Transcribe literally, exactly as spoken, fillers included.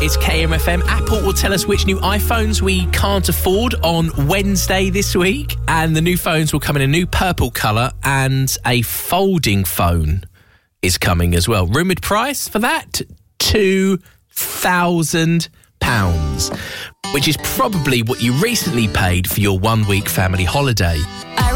It's K M F M. Apple will tell us which new iPhones we can't afford on Wednesday this week. And the new phones will come in a new purple colour, and a folding phone is coming as well. Rumoured price for that? two thousand pounds, which is probably what you recently paid for your one-week family holiday. I